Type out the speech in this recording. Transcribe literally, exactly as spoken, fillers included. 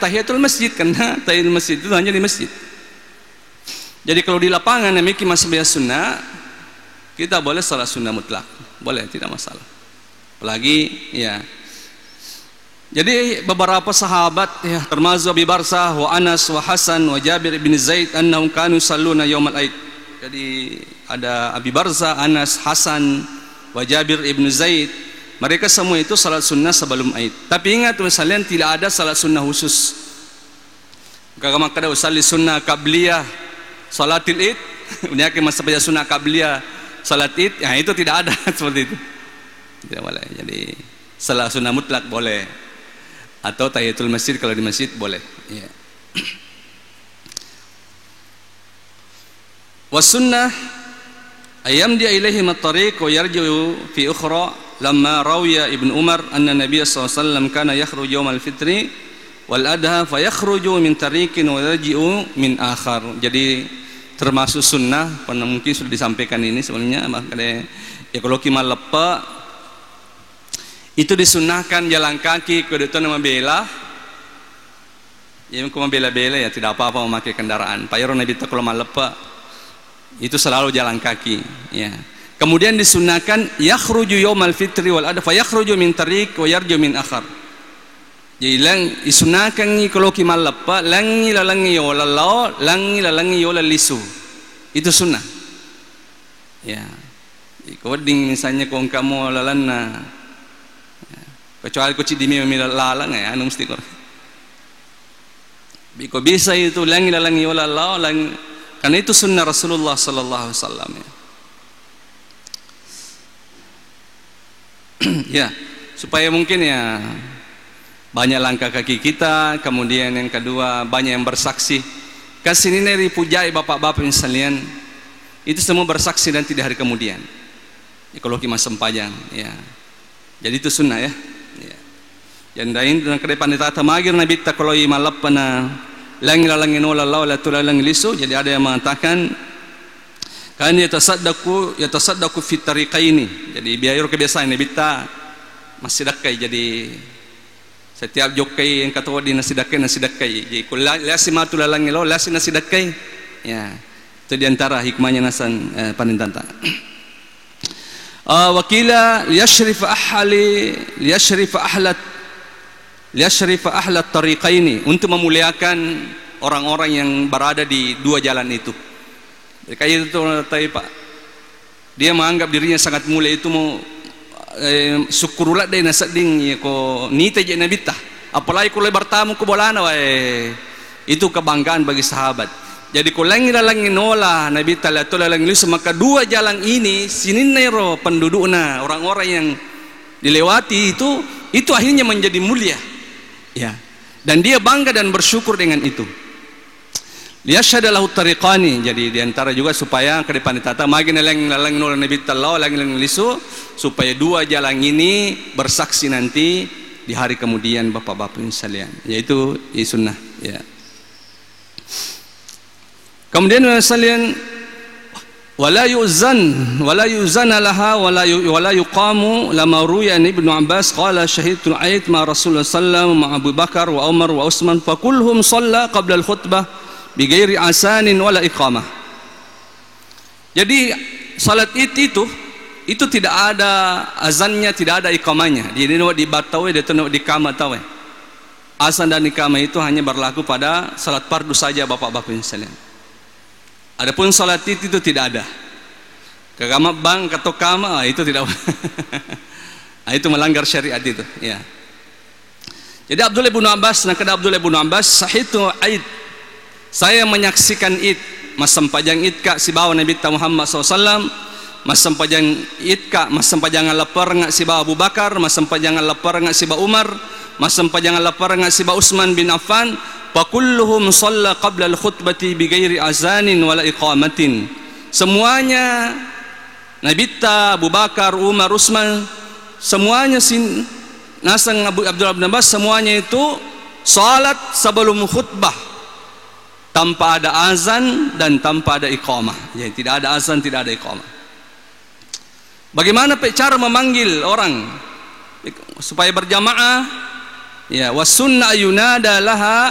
tahiyatul masjid, karena tahiyatul masjid itu hanya di masjid. Jadi kalau di lapangan yang mikir masih biasa sunnah, kita boleh salat sunnah mutlak, boleh, tidak masalah. Apalagi ya. Jadi beberapa sahabat ya, termasuk Abi Barzah wa Anas wa Hasan wa Jabir bin Zaid annahum kanu yusalluna yaumal aid. Jadi ada Abi Barzah, Anas, Hasan wa Jabir ibn Zaid, mereka semua itu salat sunnah sebelum aid. Tapi ingat misalnya tidak ada salat sunnah khusus. Kagak kada usalli sunnah qabliyah salatil id, ini akan masa baca sunnah qabliyah salat id, ya itu tidak ada seperti itu. Tidak boleh. Jadi salat sunnah mutlak boleh. Atau tahiyatul masjid kalau di masjid boleh. Ya. Wasunnah ayamdi ilaihim at-tariq wa yarji'u fi ukhra lamma rawiya Ibn Umar anna Nabiy sallallahu alaihi wasallam kana yakhruju yawm al-fitri wal adha fa yakhruju min tariqin wa yarji'u min akhar. Jadi termasuk sunnah, pernah mungkin sudah disampaikan ini sebenarnya, makanya ya kalau kimal lepa itu disunahkan jalan kaki ke depan membela. Ya mau membela-bela ya tidak apa-apa memakai kendaraan. Payron Nabi ta kalau malepa itu selalu jalan kaki ya. Kemudian disunahkan yakhruju yaumal fitri wal adha fa yakhruju min tariq wa yarju min akhar. Jadi lang disunahkan ni kalau kimal lepa langi lalangi wala lao langi lalangi wala lisu. Itu sunnah. Ya. Koding misalnya kau kamu lalana kecuali kuci di mimi lalang ya anu mesti kor. Biko bisa itu langi lalangi wala lao lang, karena itu sunnah Rasulullah sallallahu alaihi wasallam ya. Ya, supaya mungkin ya banyak langkah kaki kita, kemudian yang kedua banyak yang bersaksi. Kan sini neri pujai bapak-bapak sekalian, itu semua bersaksi nanti di hari kemudian. Ya, kalau kita sempajang ya. Jadi itu sunnah ya. Yang lain dan kedepan ditata magir Nabi ta kalau imalap na lang lalangin wala law la tulalang lisu. Jadi ada yang mengatakan kan yatasaddaqu yatasaddaqu fi tariqaini. Jadi biaya kebiasaan Nabi ta masih dakai. Jadi setiap jokai yang kata di nasi dakai nasi dakai. Jadi kul lasi matu lalang law lasi nasi dakai. Ya. Itu di antara hikmahnya nasan eh, panintanta. Uh, wakila liyashrif ahli liyashrif ahlat liyashrif ahlat tariqaini, untuk memuliakan orang-orang yang berada di dua jalan itu. Kayak itu tadi Pak, dia menganggap dirinya sangat mulia, itu mau eh, syukurulat dai nasading ya ko nita je nabita, apalagi kalau bertamu ke bolana wae, itu kebanggaan bagi sahabat. Jadi ko langi langi nola nabita la tola langi lisu, maka dua jalan ini sininero pendudukna, orang-orang yang dilewati itu itu akhirnya menjadi mulia. Ya, dan dia bangga dan bersyukur dengan itu. Liyashhadalahu tariqani, jadi diantara juga supaya ke depan ditata magin lang lang nol nabi tallahu lang lang lisu, supaya dua jalan ini bersaksi nanti di hari kemudian bapak-bapak sekalian, yaitu sunnah ya. Kemudian sekalian wala yuzan wala yuzana laha wala wala yuqamu lama ruya Ibnu Abbas qala syahidul aid ma Rasulullah sallallahu ma Abu Bakar wa Umar wa Utsman fa kulluhum shalla qabla al khutbah bi ghairi asanin wala iqamah. Jadi salat id itu itu tidak ada azannya, tidak ada iqamahnya. Jadi di batawe dia di kama tawe. Azan dan iqamah itu hanya berlaku pada salat fardu saja bapak-bapak sekalian. Adapun salat id itu tidak ada. Kagama bang atau kama itu tidak. Nah, itu melanggar syariat itu, ya. Jadi Abdullah bin Abbas, nak ada Abdullah bin Abbas, sahitu aid. Saya menyaksikan id, masam pajang id ka si bawa Nabi Muhammad sallallahu alaihi wasallam, masam pajang id ka, masam pajangan lapar ngak si bawa Abu Bakar, masam pajangan lapar ngak si bawa Umar, masam pajangan lapar ngak si bawa Utsman bin Affan. Fakulluhum shalla qabla al-khutbati bighairi azanin wala iqamatin. Semuanya Nabi ta, Abu Bakar, Umar, Utsman, semuanya sin nasang Abu Abdullah bin Abbas, semuanya itu salat sebelum khutbah tanpa ada azan dan tanpa ada iqamah. Jadi tidak ada azan, tidak ada iqamah. Bagaimana cara memanggil orang supaya berjamaah? Ya, was sunnah yunada laha